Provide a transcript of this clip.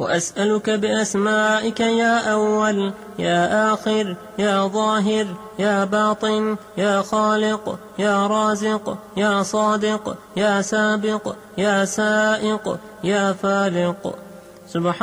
وأسألك بأسمائك يا أول يا آخر يا ظاهر يا باطن يا خالق يا رازق يا صادق يا سابق يا سائق يا فالق. سبحان